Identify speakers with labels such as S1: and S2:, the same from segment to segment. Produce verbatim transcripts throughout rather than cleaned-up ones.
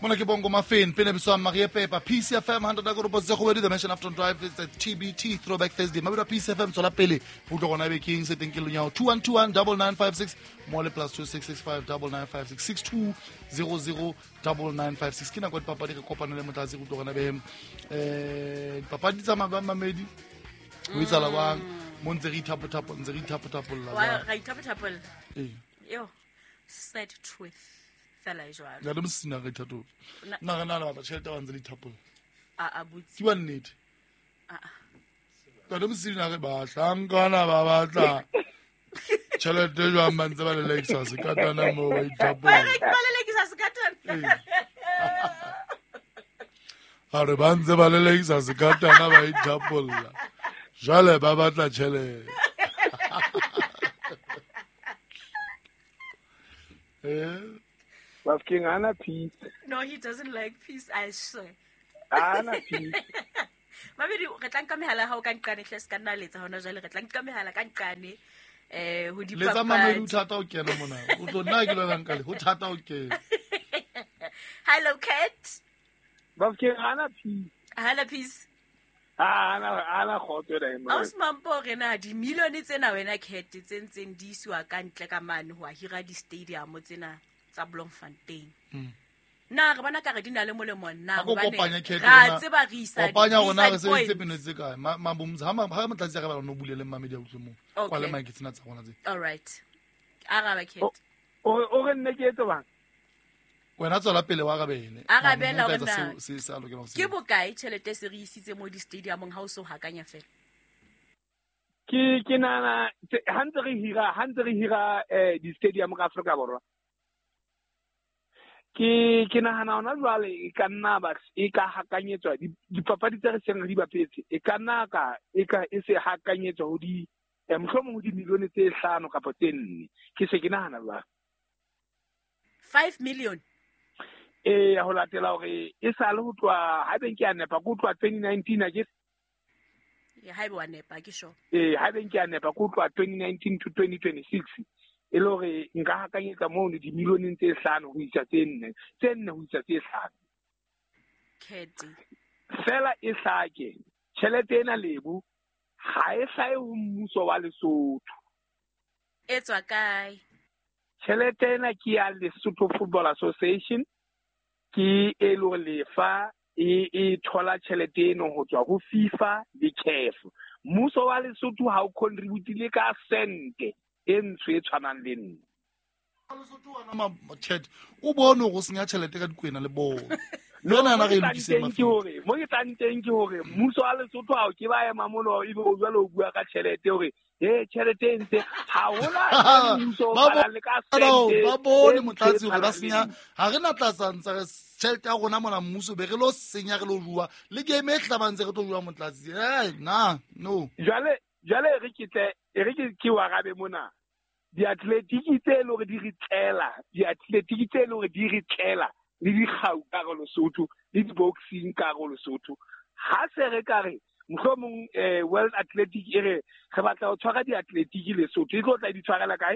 S1: Mona ke bongo mafin pene biswa Maria Pepa P C F M one hundred ka robo se go wedi the mention after drive is the T B T throwback Thursday mabira P C F M tsola pele go tlo gona be king se teng ke lo nyao two one two one nine nine five six mole plus two six six five nine nine five six six two zero zero nine nine five six kina kwa papa di re kopana le motlatsi go tlo gona be eh papa di tsama ba mamedi o itsala ba mo ntse re thapo thapo ntse re thapo thapo la
S2: wa ga thapo thapo
S3: eh
S2: yo said truth fela jwalo
S1: ga le msina ga thato na ga na la ba tšhelete wa ntse le thapo
S2: a a butsi
S1: ke ba nnete
S2: a a
S1: ga le msina ga ba hlankana ba batla tšhelete jwa mantse ba le Lexus ka tana mo ba ithapo
S2: ba le Lexus ka tana
S1: are ba ntse ba le Lexus ka tana ba ithapo jale ba batla tšhelete eh
S3: Love King Anna peace.
S2: No, he doesn't like peace, I swear.
S3: Anna peace.
S2: Mabedi re tlang ka mehala ha o ka nqane hle ska nna letsa hona jwale re tlang ka mehala ka nqane eh ho di
S1: letsa mamedi o thata o kena mona o tlo nna ke lo nka le ho thata o kena.
S2: Hello Cat.
S3: Love King Anna peace.
S2: Hello peace.
S3: Anna Anna khotso da ema.
S2: Aus mampo rena di milione tsena wena Cat tsentseng di iswa ka ntle ka mane ho hira di stadium tsena tsa Bloemfontein.
S1: Mm.
S2: Na re bana ka re dina le molemo nna
S1: go kopanya Cat
S2: ra tseba re isa
S1: kopanya gona re se itse pene tse kae ma bomza ha ha motlatsi ga ba no bulele mamedi a utlwe mo kwa le mike tsena tsa gona tse.
S2: All right. Araba Cat.
S3: O o re nne ke etso bang.
S1: Wena tsola pele wa gabele
S2: Arabela ona
S1: se se a lokela go se
S2: ke bokae tšhelete se re isitse mo di stadiumong ha o so hakanya fela
S3: Ke ke nana hantse re hira hantse re hira eh di stadium ka Afrika borwa. Ke ke nahana ona jwale e ka nna ba e ka hakanyetswa dipapadi tse re seng di bapetse e ka nna ka e ka e se hakanyetswa ho di mohlomong ho di milione tse hlano kapa tse nne ke se ke nahana ba
S2: five million
S3: e ya ho latela hore e sa le ho tloa ha beng ke ya nepa go tloa twenty nineteen a ke
S2: ya haibe wa nepa ke sure
S3: eh ha beng ke ya nepa go tloa twenty nineteen to twenty twenty-six e le hore nka hakanyetsa mo ne di milione tse hlano ho isa tse nne tse nne ho isa tse hlano
S2: Kedi
S3: fela e hlake tšhelete ena lebu ha e hlae ho mmuso wa Lesotho
S2: etswa kae
S3: tšhelete ena ke ya Lesotho Football Association ke e lo lefa e e thola tšhelete eno ho tswa ho FIFA le C A F mmuso wa Lesotho ha o contribute le ka sente e ntse e tshwanang le nna
S1: Lesotho wana ma chat o bone go senya tšhelete ka dikwena le bona le nana ga e lokise
S3: mafi mo ke tanteng ke hore mmuso wa Lesotho ha o ke ba ema mono e be o jwale o bua ka tšhelete hore eh tšhelete e ntse ha hona mmuso ba le ka sente
S1: ba bone motlatsi go ba senya ha re na tlatsantsa tšhelete ya gona mona mmuso be re lo senya re lo rua le game e tlabantse re tlo rua motlatsi eh na no
S3: jwale jwale re kitle re ke ke wa gabe mona di atletiki tse le gore di re tlela di atletiki tse le gore di re tlela le di gau ka go Lesotho le di boxing ka go Lesotho ha se re ka re mohlomong eh World Athletic e re re batla go tshwara di atletiki Lesotho e tlo tla di tshwarela kae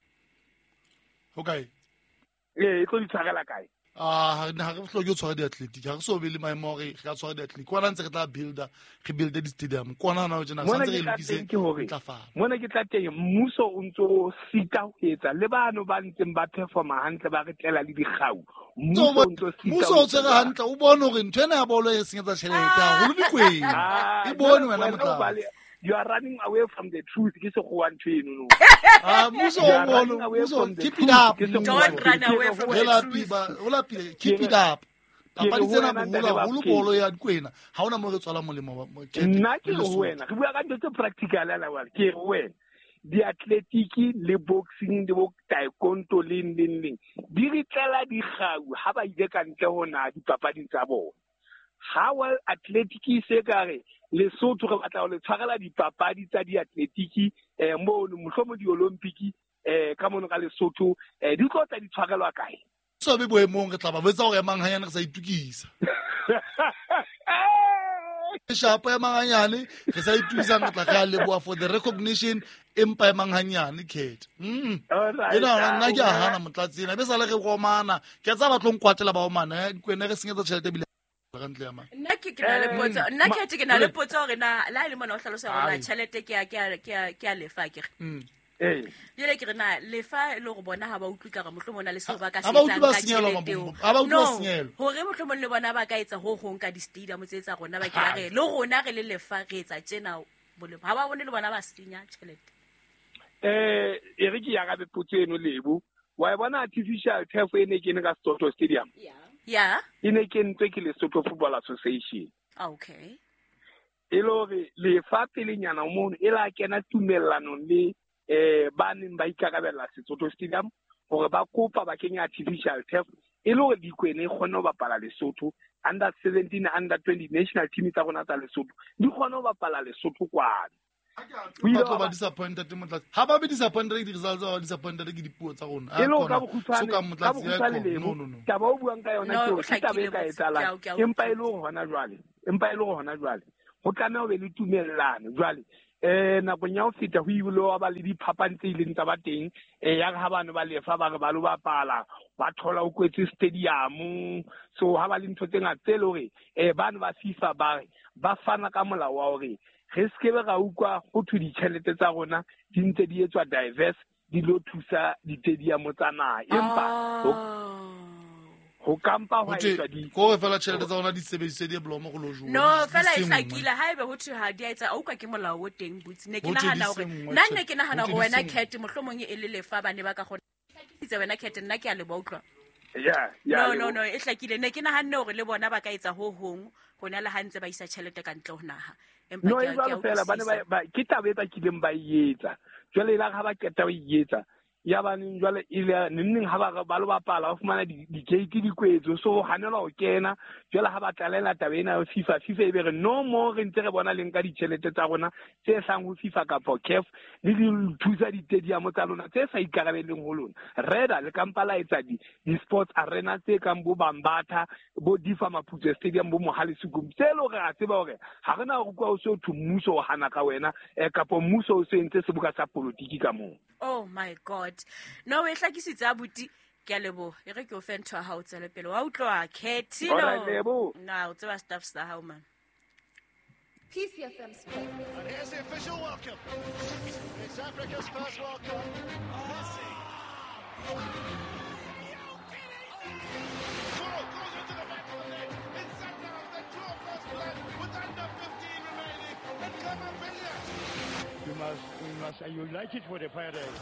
S1: okay
S3: eh e tlo di tshwarela kae
S1: ah ha re flo go tshwara di atletic ha re so be le maemo re ga tshwara di atletic kwana ntse re tla builder re builder di stadium kwana na o jena sa ntse re lokise
S3: tlafala mona ke tla teng mmuso o ntso sita ho etsa le bano ba ntseng ba performa hantle ba re tlela le digau mmuso ntso sita
S1: mmuso o tsere hantle o bone hore ntwena ya bolo e senyetsa tšhelete ha go le dikwena e bone wena motla
S3: you are running away from the truth ke se go wa ntweno no
S1: ah muso o bone muso keep it up
S2: don't run away from the truth
S1: ola pile keep it up papa di tsena bola go le bolo ya dikwena ha ona mo re tswala molemo
S3: nna ke go wena re bua ka ntse practical ala wa ke go wena di atletiki le boxing le bo taekwondo le leng leng di re tlela di gau ha ba ile ka ntle hona dipapading tsa bona ha World Athletic se kare Lesotho re batla go le tshwarela dipapadi tsa di atletiki eh mo mohlomong di olimpiki eh ka mono ka Lesotho eh di tlo tla di tshwarelwa kae
S1: so be boemong re tla ba botsa gore mang hanyane re sa itukisa shapo ya manganyane re sa ituisa ngotla ga leboa for the recognition empa ya manganyane Kate mm ina nna ke a hana motlatsina be sa le ge gomana ke tsa batlong kwatela ba omana kwene re senyetsa tšhelete bile ga ntle ya ma
S2: nna ke ke na le potso nna ke ke na le potso gore na la ile mona o hlalosa gore tšhelete ke ya ke ya ke ya lefa ke
S3: eh
S2: ile ke re na lefa le go bona ha ba utlwi ka ga mohlo mona le se ba ka se
S1: ha ba utlwi ba
S2: ka
S1: senyelo
S2: tšhelete
S1: mabombo ha ba utlwi ba senyelo
S2: hore mohlo mona le bona ba ka etsa ho hong ka di stadium tse tsa rona ba ke la re le rona re le lefa re etsa tsena bole ha ba bone le bona ba senya tšhelete
S3: eh e re ke ya ga bepotso eno lebo wa e bona artificial turf ene ke ne ka Soto Stadium
S2: yeah
S3: ine ke ntse ke le Soto Football Association
S2: okay
S3: e lore le fa pele nyana mo e la kena tumellano le eh ba neng ba ikarabella Soto Stadium gore ba kopa ba kenya artificial turf e lore dikwene gone ba pala Lesotho under seventeen under twenty national team tsa gona tsa Lesotho di gone ba pala Lesotho kwana
S1: ba tlo ba disappointed motlatsi ha ba be disappointed ke results ba disappointed ke dipuo tsa rona
S3: e lo ka bokhutsane
S1: ka motlatsi ya
S3: no no no ta ba o buang ka yona ke ta be ka etala empa e lo hona jwale empa e lo hona jwale go tla o be le tumellano jwale eh na go nya o feta ho ibolo wa ba le diphapang tse ileng tsa ba teng eh ya ga bana ba lefa ba re ba lo ba pala ba thola o kwetse stadium so ha ba le ntho tse ngata le hore eh bana ba FIFA ba ba fana ka molao wa hore re skebe ga ukwa go thu ditšhelete tsa rona di ntse di etswa diverse di lo thusa ditediamo tsa naha empa go kampa ho etsa di
S1: go fela tšhelete tsa rona di sebedise di blomo go lo jwa
S2: no fela e hlakile ha ebe ho thu ha di etsa o ka ke molao o teng butsi ne ke nahana hore nna ne ke nahana hore wena Kate mohlomong e le lefa bane ba ka gona itse wena Kate nna ke a le ba utlwa
S3: yeah yeah
S2: no no no e hlakile ne ke nahana hore le bona ba ka etsa ho hong gona le hantse ba isa tšhelete ka ntle ho naha
S3: no e ba fela bane ba ke tabetsa kileng ba ietsa jwale la ga ba keta o ietsa ya bane jwale ile neng ha ba ba lo bapala o fumana di gate di kwetso so hanela o kena jwale ha ba tlalela tabena o FIFA FIFA e be re no more re ntse re bona leng ka ditšhelete tsa rona tse sang ho FIFA ka for C A F le di thusa di stadium tsa lona tse sa ikarabeleng ho lona reda le kampala etsa di di sports arena tse kang bo Bambatha bo Difa Maputo stadium bo Mohale Sugum tse lo re a tseba hore ha rena go kwa o so thu mmuso o hana ka wena e kapo mmuso o se ntse se buka sa politiki ka mo
S2: oh my god no we hlakisitse abuti ke a lebo e re ke o fentwa ha o tsele pele wa utlwa Kate no na o tseba stuff sa how man
S4: P C F M Sport.
S5: And here's the official welcome. It's Africa's first World Cup. Messi. Oh, goes into the back of the net. It's Sundowns that draw first blood with under fifteen remaining. And Camavinga.
S6: You must, you must, and you like it for the Paredes.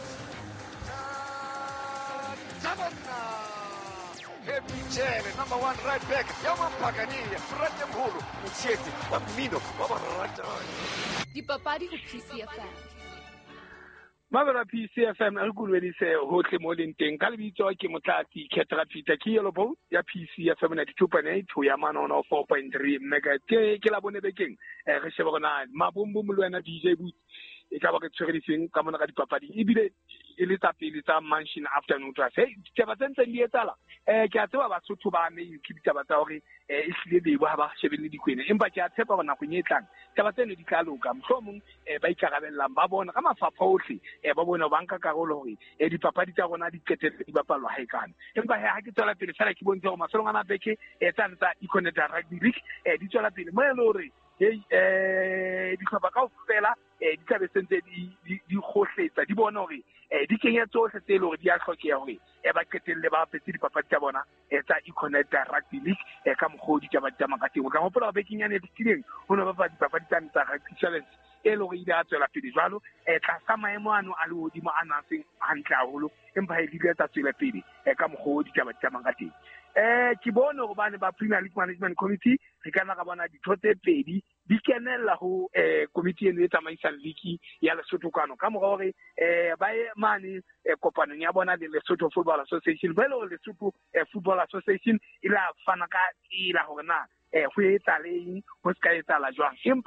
S5: Tabanna. Ebicele, number one right back. Yaman Pagania, Frate Mulu, Mutseti, Bamino, Babarata.
S4: Dipapadi ho P C F M.
S3: Mabara P C F M a re kulwe se hotle mo leng teng ka lebitso ke motlatsi Ketra Peter ke yelo bo ya P C F M ninety-two point eight ho ya manono four point three mega ke ke la bone bekeng e re sheba gona mabombo mo lwana D J Boot e ka ba ke tshwereditseng ka mona ka dipapadi e bile e le tsa pele tsa mansion afternoon trust hey taba tsentse di etsala eh ke a tseba ba sotho ba ne ke ditaba tsa hore eh e hlile lebo ha ba shebelle dikwene empa ke a tshepa bona go nyetlang taba tseno di tla loka mohlomong eh ba ikarabellang ba bona ka mafapha ohle eh ba bona ba nka karolo hore eh dipapadi tsa rona di qetelle di bapalwa ha ekana empa ha ke tswela pele fela ke bontshe gore masolong ana beke eh tsa Econet Rugby League eh di tswela pele mo e le hore hey eh di khaba ka ofela eh di tla be sentse di di khotletsa di bona hore eh di kenya tsohle tse le hore di a tlhokeha hore e ba qetelle ba petse dipapadi tsa bona e tsa Econet Rugby League e ka mogodi tsa ba tsa makateng o ka hopola ba kinyane ditileng ho no ba dipapadi tsa rugby challenge e le hore ile a tswela pele jwalo e tla sa maemo ano a le hodimo a natseng hantle haholo empa e ile tsa tswela pele e ka mogodi tsa ba tsa makateng eh ke bone go bane ba Premier League Management Committee re kana ka bona dithote pedi di kenella ho eh committee eno e tsamaisang league ya Lesotho kano ka mo gore eh ba e mane e kopanong ya bona le Lesotho Football Association ba le Lesotho Football Association ila fana ka ila hore na eh ho etsa leng ho ska etsa la jwang empa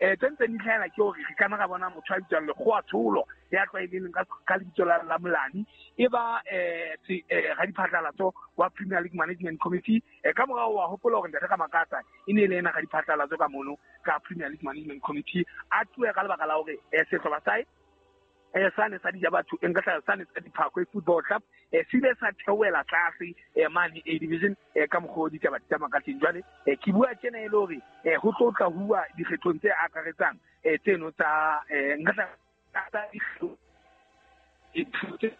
S3: eh tsentse ni tlhaela ke hore re kana ga bona motho a bitsang le Kgwatholo ya tloileng ka ka lebitso la la Molani e ba eh ga di phatlalatso wa Premier League Management Committee e ka morao wa hopola hore ndeka makata ine le ena ga di phatlalatso ka mono ka Premier League Management Committee a tue ka lebaka la hore e se hloba sai e sane sa di ja batho enka tla sane sa di Parkway Football Club e sile sa thewela tlase e mane A division e ka mogodi taba tsa makating jwale e ke bua tsena e lori e ho tlo tla hua dikgethong tse akaretsang e tseno tsa e nka tla tsa dikgetho e thute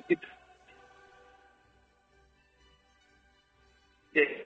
S3: e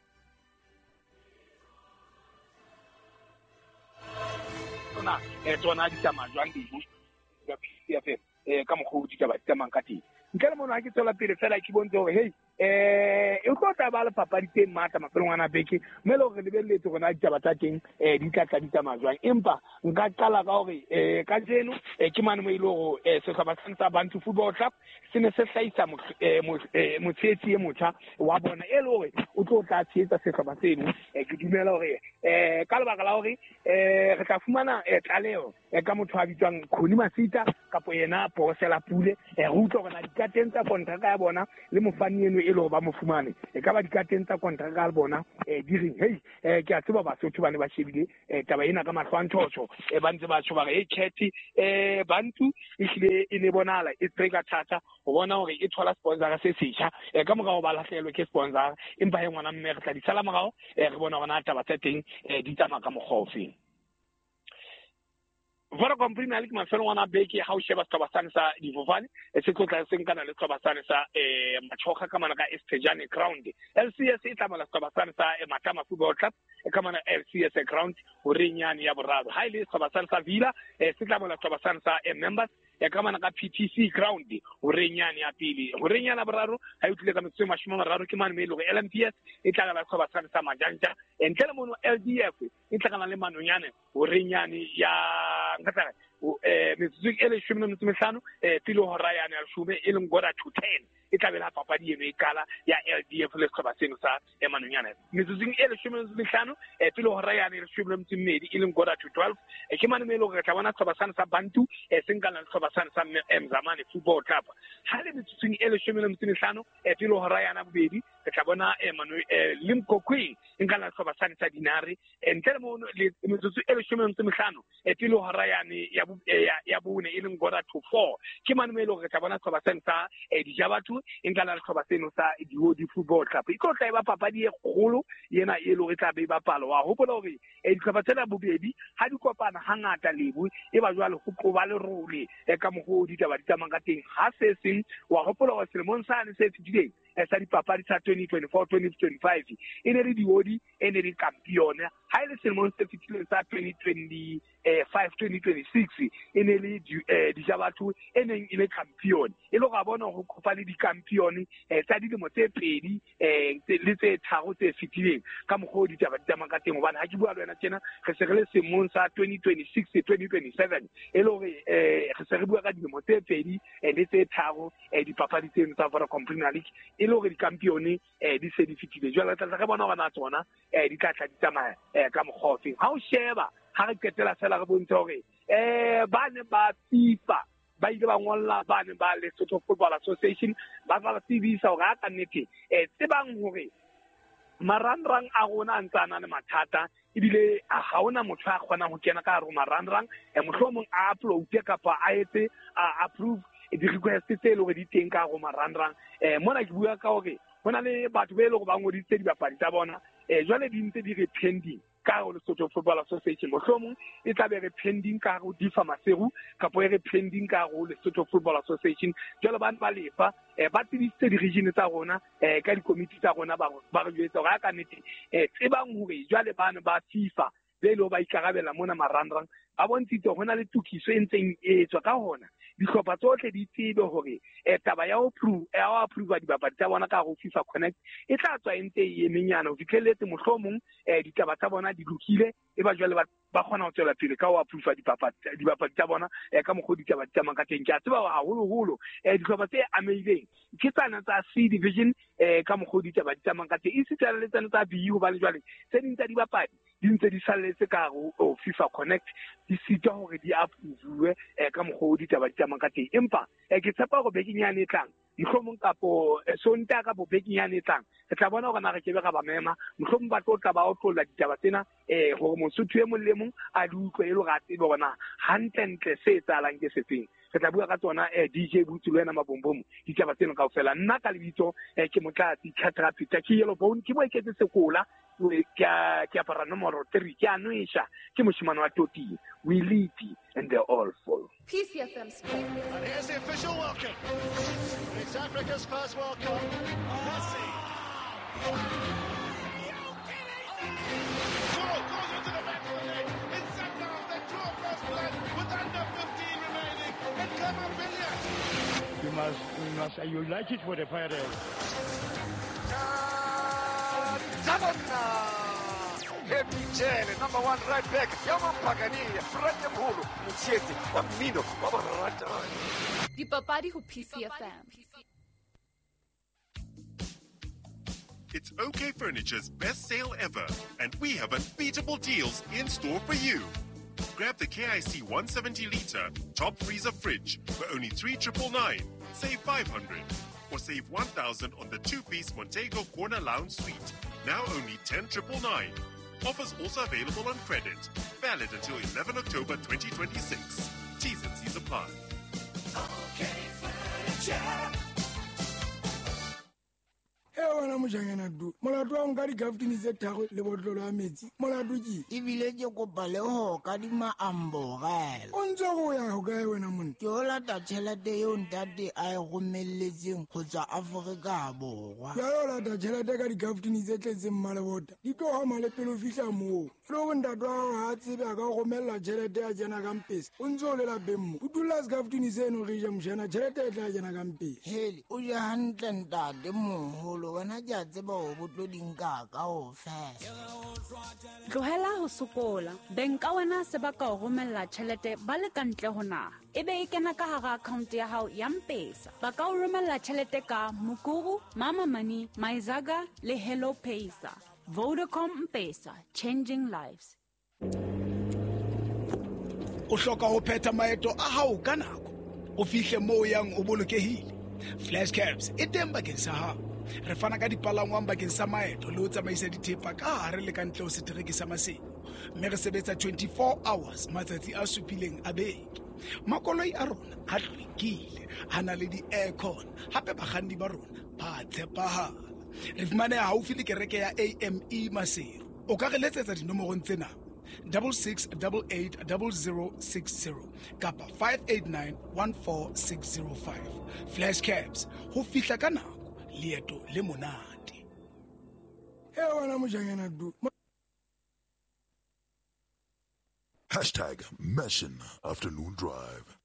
S3: ona e tsona di tsamaya jwang di ga P C F M eh ka mogodi taba tsa mankati nkele mona ke tsela pele fela ke bontshe hore hey eh e go tla ba le papadi teng mata mafelong ana beke melo re lebelletse gona ditaba tsa teng eh di tla tla di tsamajwang empa nka qala ka hore eh ka tseno eh ke mane mo ile go eh se sa batsa Bantu Football Club se ne se hlaisa motsetsi e motjha wa bona e le hore o tlo tla tshetsa se sa tseno eh ke dumela hore eh ka lebaka la hore eh re tla fumana tlaleho e ka motho a bitswang Khoni Masita kapo yena Bosela Pule e re utlo gona dikateng tsa kontraka ya bona le mofani eno e le ba mo fumane e ka ba dikateng tsa kontraka ya bona e direng hey e ke a tseba ba sotho bane ba shebile e taba ena ka mahlwantsho e ba ntse ba tsho ba re e Khethi e Bantu e hlile e ne bonala e tseka thata o bona hore e thola sponsor se setsha e ka mogao ba lahlelwe ke sponsor empa he ngwana mme re tla di sala mogao e re bona gona taba tsa teng e di tsama ka mogofeng Vodacom Premier League mafelo wana beke ha o sheba Stabasane sa Divovane e se tlotla se nkana le Stabasane sa eh Machoka kama na ka Estejane Ground L C S e tsamala Stabasane sa Matama Football Club e kama na L C S Ground ho renyane ya boraro ha ile Stabasane sa Villa e se tsamala Stabasane sa Members e kama na ka P T C Ground ho renyane ya pili ho renyana boraro ha utlile ka metse mashimo mararo ke mane me ile go L M P S e tla la Stabasane sa Majanja entele mono L D F e tla kana le manonyane ho renyane ya ngata eh metsotso e le shome le metso mehlano eh pilo hora ya ne alshume e leng gora to ten e tla bela papadi e kala ya L D F le khoba seno sa emanonyana metsotso e le shome le metso mehlano eh pilo hora ya ne alshume le metso mmedi e leng gora to twelve e ke mane me lo re tla bona khoba sana sa Bantu e sengana le khoba sana sa Mzamani Football Club ha le metsotso e le shome le metso mehlano e pilo hora ya na bobedi re tla bona Emmanuel Limco Queen ingana le khoba sana sa Dinari entele mo le metsotso e le shome le metso mehlano e pilo hora ya ne ya ya bone e leng gora to four ke mane me lo re tla bona khoba sana sa e dijabatu ingala le khoba seno sa Diodi Football Club e tla ba papadi e kgolo yena e lo re tla be ba palo wa hopola hore e dikhoba tsena bobedi ha di kopana hangata lebu e ba jwale go qoba le role e ka mogodi taba di tsamanga teng ha se seng wa hopola wa selemong sa ne se tsidileng e sa di papadi tsa twenty twenty-four twenty twenty-five e ne re Diodi e ne re campion ha ile selemong se tsidileng sa twenty twenty-five twenty twenty-six e ne le dijabatu e ne ile campion e lo ga bona go kopa le di campion e tsa di mo tse pedi e le tse tharo tse fitileng ka mogodi taba di tsamanga teng hobane ha ke bua le wena tsena re se re le selemong sa twenty twenty-six twenty twenty-seven e lo re e re se re bua ka di mo tse pedi e le tse tharo e di papadi tseno tsa Vodacom Premier League e lo re di campion e di se di fitile jwale tla re bona bona tsona e di tla tla di tsamaya e ka mogofeng ha o sheba ha re ketela sela re bontsha hore eh bane ba FIFA ba ile ba ngolla bane ba Lesotho Football Association ba ba tsebisa hore a ka nnete eh tsebang hore marangrang a rona ntsana le mathata ibile a gaona motho a kgona go kena ka ro marangrang e mohlomong a upload kapa a etse a approve di request tse le go di teng ka go marangrang eh mona ke bua ka hore hona le batho be le go ba ngoditse di bapadi tsa bona eh jwale di ntse di re pending ka go Lesotho Football Association mohlomong e tla be re pending ka go difa maseru kapo e re pending ka go Lesotho Football Association jalo ba ba lefa e ba tsebitse di region tsa rona e ka di committee tsa rona ba ba re jwetsa ga ka nnete e tsebang hore jwale bana ba FIFA be lo ba ikarabela mona marangrang a bontshitse hona le tukiso e ntseng e tswa ka hona dihlopha tsohle di tsebe hore e taba ya ho approve ya ho approve di bapadi tsa bona ka go FIFA Connect e tla tswa ente e menyana ho fitlheletse mohlomong e ditaba tsa bona di lokile e ba jwale ba kgona ho tswela pele ka ho approve di bapadi di bapadi tsa bona e ka mogodi taba tsa makateng ke a tseba ha holo holo e dihlopha tse amazing ke tsana tsa C division e ka mogodi taba tsa makateng e se tsela le tsana tsa B ho ba le jwale tse ding tsa di bapadi di ntse di salletse ka go o FIFA Connect di sitwa gore di approve e ka mogodi taba ditama ka teng empa e ke tshepa go bekinyane tlang mohlomong kapo sonta ka bo bekinyane tlang re tla bona gore na re ke be ga ba mema mohlomong ba tlo tla ba otlolla ditaba tsena eh gore mosotho e mo le mong a di utlwe e le ga tsebe bona hantentle se etsalang ke sefeng re tla bua ka tsona eh D J Boots le wena mabombom ditaba tseno kaofela nna ka lebitso eh ke motlatsi Chatra Peter ke yellow bone ke bo e ketse sekola ke ke apara nomoro three ke anuisha ke moshimane wa toti we lead and they're all full.
S4: P C F M Sport.
S5: And here's the official welcome. It's Africa's first World Cup. Messi. Goal goes into the back of the net. It's Saka that drew first blood with under fifteen remaining. And Clement Billiard.
S6: You must, you must, you like it for the Pirates.
S5: Epicele, number one right back, Yamampagania, Frate Mulu, Mutsieti, Amino, Babarata.
S4: Dipapadi ho P C F M.
S7: It's OK Furniture's best sale ever, and we have unbeatable deals in store for you. Grab the K I C one seventy litre top freezer fridge for only three thousand nine hundred ninety-nine. Save five hundred. Or save one thousand on the two-piece Montego Corner Lounge Suite. Now only ten thousand nine hundred ninety-nine. Offers also available on credit. Valid until eleventh October twenty twenty-six. T's and C's apply.
S8: OK Furniture.
S9: Ewana mojanyana du molato wa nka di gaftini tse tharo le botlolo a metsi molato ke
S10: e bile ke kopa le ho ka di maambogela
S9: o ntse go ya go kae wena monna
S10: ke o lata tšhelete yo ntate a e romelletseng go tswa Afrika Borwa
S9: ya yo lata tšhelete ka di gaftini tse tletseng mmalebota di tlo gama le pele o fihla moo le go ntate wa gago ga a tsebe a ka go romella tšhelete ya jena ka mpesa o ntse o le lapeng mo o dula se gaftini seno re ja mošana tšhelete e tla jena ka mpesa
S10: hele o ja hantle ntate moholo wena ke a tseba o botlo dinka ka o fela
S2: tlohela ho sokola benka wena se ba ka o romella tšhelete ba le kantle ho naha ebe e kena ka hara account ya hao ya mpesa ba ka o romella tšhelete ka Mukuru, Mama Money, Maizaga le Hello Paysa. Vodacom Mpesa, changing lives.
S11: O hloka ho phetha maeto a hao ka nako o fihle moo yang o bolokehile. Flash Cabs e teng bakeng sa hao. Re fana ka dipalangwang bakeng sa maeto le ho tsamaisa dithepa ka hare le kantle ho setereke sa masimo. Mme re sebetsa twenty-four hours matsatsi a supileng a beke. Makoloi a rona a hlwekile, a na le di-aircon, hape bakganni ba rona ba tshepahala. Re fumane haufi le kereke ya A M E Masero. O ka re letsetsa dinomorong tsena double six double eight double zero six zero kapa five eight nine one four six zero five. Flash Cabs ho fihla ka nako leeto le monate.
S9: E wena mojanyana du
S12: Hashtag Meshin Afternoon Drive.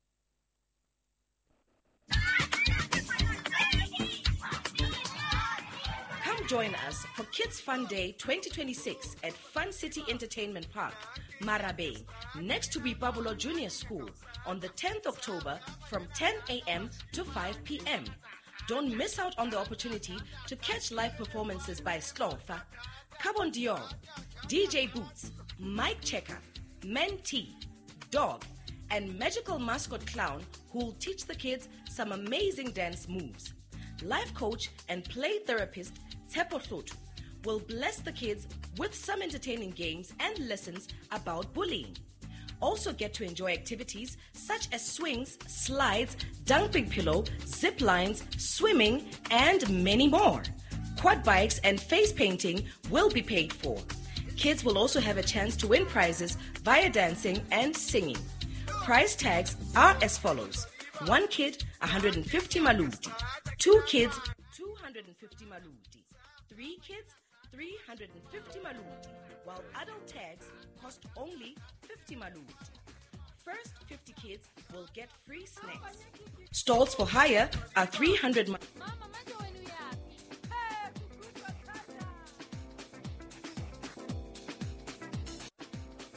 S13: Come join us for Kids Fun Day twenty twenty-six at Fun City Entertainment Park, Marabe, next to Bipabulo Junior School on the tenth of October from ten a.m. to five p.m. Don't miss out on the opportunity to catch live performances by Slofa, Carbon Dior, D J Boots, Mike Checker, Mentee, Dog, and magical mascot clown who will teach the kids some amazing dance moves. Life coach and play therapist Tepo Sotu will bless the kids with some entertaining games and lessons about bullying. Also get to enjoy activities such as swings, slides, dumping pillow, zip lines, swimming, and many more. Quad bikes and face painting will be paid for. Kids will also have a chance to win prizes via dancing and singing. Prize tags are as follows. One kid, one hundred fifty maluti. Two kids, two hundred fifty maluti. Three kids, three hundred fifty maluti. While adult tags cost only fifty maluti. First fifty kids will get free snacks. Stalls for hire are three hundred maluti.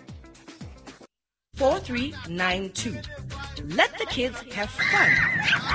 S13: four three nine two. Let the kids have fun.